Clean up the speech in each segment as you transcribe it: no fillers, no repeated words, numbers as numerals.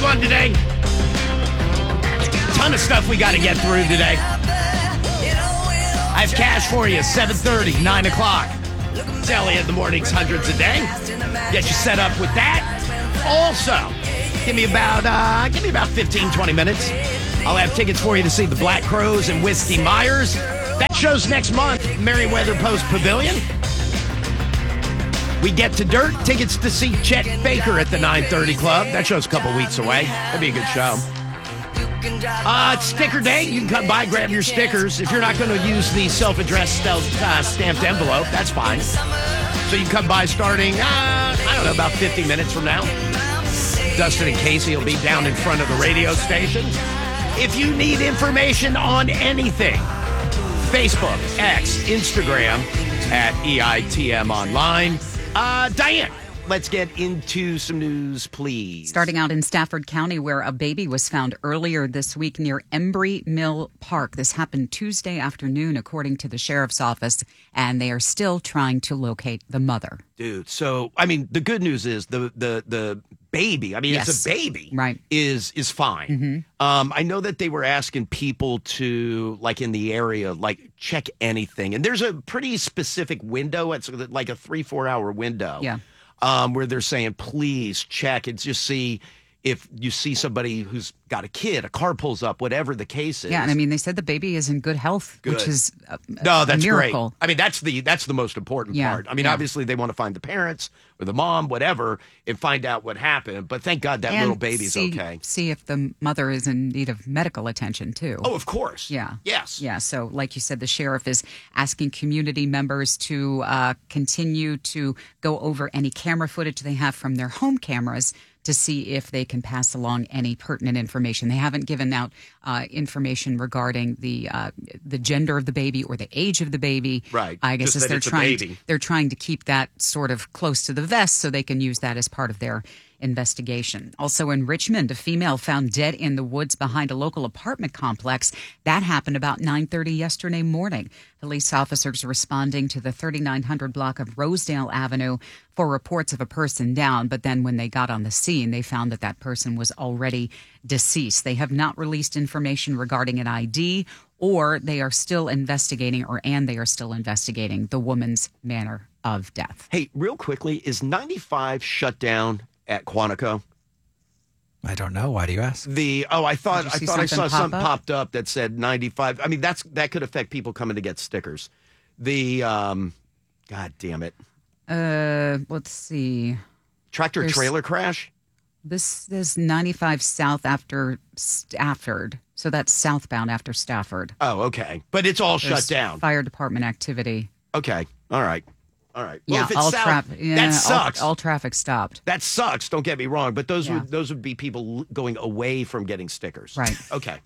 fun today. Ton of stuff we got to get through today. I have cash for you, 7:30, 9 o'clock. It's Elliot in the mornings, hundreds a day. Get you set up with that. Also, give me about 15, 20 minutes. I'll have tickets for you to see the Black Crowes and Whiskey Myers. That show's next month, Merriweather Post Pavilion. We Get to Dirt, tickets to see Chet Baker at the 9:30 Club. That show's a couple weeks away. That'd be a good show. It's sticker day. You can come by, grab your stickers. If you're not going to use the self-addressed stamped envelope, that's fine. So you can come by starting, about 50 minutes from now. Dustin and Casey will be down in front of the radio station. If you need information on anything, Facebook, X, Instagram, at EITM Online. Diane, let's get into some news, please. Starting out in Stafford County, where a baby was found earlier this week near Embry Mill Park. This happened Tuesday afternoon, according to the sheriff's office, and they are still trying to locate the mother. Dude, so, the good news is the baby, yes. It's a baby, right? Is fine. Mm-hmm. I know that they were asking people to, in the area, check anything. And there's a pretty specific window. It's like a 3-4 hour window. Yeah. Where they're saying, please check and just see if you see somebody who's got a kid, a car pulls up, whatever the case is. Yeah, and they said the baby is in good health, which is a miracle. Great. That's the most important part. Obviously they want to find the parents or the mom, whatever, and find out what happened. But thank God that little baby's okay. See if the mother is in need of medical attention, too. Oh, of course. Yeah. Yes. Yeah, so like you said, the sheriff is asking community members to continue to go over any camera footage they have from their home cameras to see if they can pass along any pertinent information. They haven't given out information regarding the gender of the baby or the age of the baby. Right. I guess they're trying to keep that sort of close to the vest so they can use that as part of their investigation. Also in Richmond, a female found dead in the woods behind a local apartment complex. That happened about 9:30 yesterday morning. Police officers responding to the 3900 block of Rosedale Avenue for reports of a person down, but then when they got on the scene, they found that person was already deceased. They have not released information regarding an ID, or they are still investigating the woman's manner of death. Hey, real quickly, is 95 shut down at Quantico? I don't know. Why do you ask? I thought I saw something up? popped up that said 95. That could affect people coming to get stickers. God damn it. Let's see. Tractor-trailer crash? This is 95 south after Stafford. So that's southbound after Stafford. Oh, okay. But it's all shut down. Fire department activity. Okay. All right. Well, yeah, if it's that sucks. All traffic stopped. That sucks. Don't get me wrong, but those would be people going away from getting stickers. Right. Okay.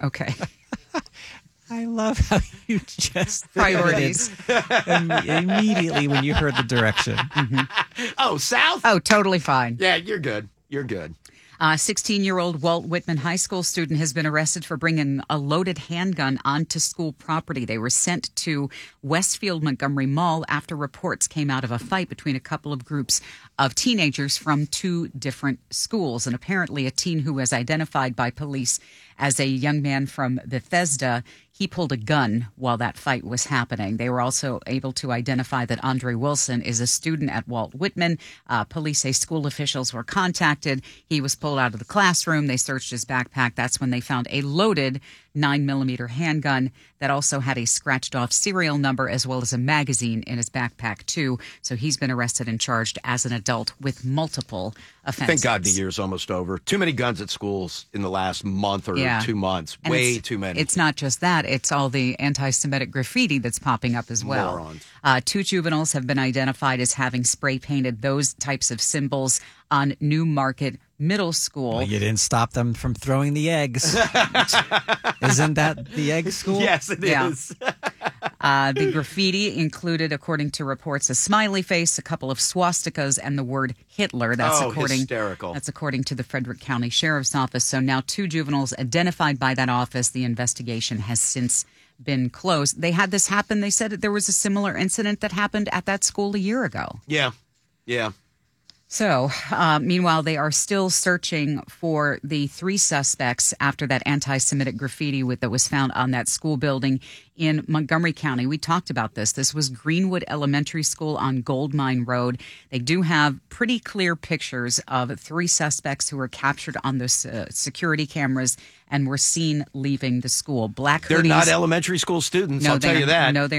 I love how you just priorities immediately when you heard the direction. Mm-hmm. Oh, south? Oh, totally fine. Yeah, you're good. You're good. 16-year-old Walt Whitman High School student has been arrested for bringing a loaded handgun onto school property. They were sent to Westfield Montgomery Mall after reports came out of a fight between a couple of groups of teenagers from two different schools. And apparently a teen who was identified by police as a young man from Bethesda, he pulled a gun while that fight was happening. They were also able to identify that Andre Wilson is a student at Walt Whitman. Police say school officials were contacted. He was pulled out of the classroom. They searched his backpack. That's when they found a loaded 9mm handgun that also had a scratched-off serial number as well as a magazine in his backpack, too. So he's been arrested and charged as an adult with multiple offenses. Thank God the year's almost over. Too many guns at schools in the last month or 2 months. And way too many. It's not just that. It's all the anti-Semitic graffiti that's popping up as well. Morons. 2 juveniles have been identified as having spray-painted those types of symbols on Newmarket Middle School. Well, you didn't stop them from throwing the eggs. Isn't that the egg school? Yes, it is. The graffiti included, according to reports, a smiley face, a couple of swastikas, and the word Hitler. Hysterical. That's according to the Frederick County Sheriff's Office. So now 2 juveniles identified by that office. The investigation has since been closed. They had this happen. They said that there was a similar incident that happened at that school a year ago. Yeah. So, meanwhile, they are still searching for the 3 suspects after that anti-Semitic graffiti that was found on that school building in Montgomery County. We talked about this. This was Greenwood Elementary School on Gold Mine Road. They do have pretty clear pictures of 3 suspects who were captured on the security cameras and were seen leaving the school. Black hoodies. They're not elementary school students, No, I'll tell you that. No, they're